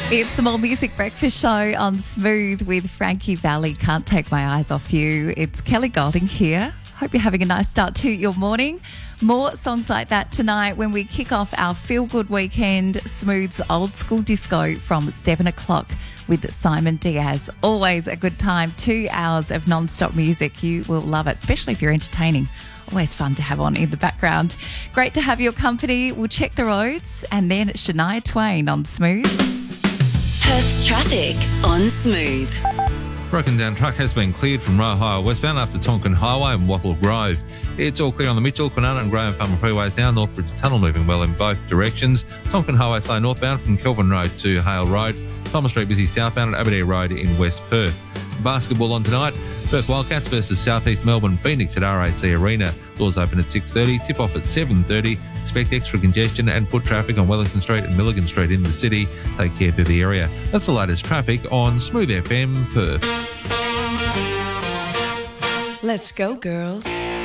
It's the More Music Breakfast Show on Smooth with Frankie Valli. Can't take my eyes off you. It's Kelly Golding here. Hope you're having a nice start to your morning. More songs like that tonight when we kick off our feel-good weekend, Smooth's Old School Disco from 7 o'clock with Simon Diaz. Always a good time. 2 hours of non-stop music. You will love it, especially if you're entertaining. Always fun to have on in the background. Great to have your company. We'll check the roads and then Shania Twain on Smooth. Perth's traffic on Smooth. Broken down truck has been cleared from Roe Highway westbound after Tonkin Highway and Wattle Grove. It's all clear on the Mitchell, Kwinana and Graham Farmer freeways now. Northbridge Tunnel moving well in both directions. Tonkin Highway slow northbound from Kelvin Road to Hale Road. Thomas Street busy southbound at Aberdeen Road in West Perth. Basketball on tonight. Perth Wildcats versus South East Melbourne Phoenix at RAC Arena. Doors open at 6:30, tip off at 7:30. Expect extra congestion and foot traffic on Wellington Street and Milligan Street in the city. Take care through the area. That's the latest traffic on Smooth FM Perth. Let's go, girls.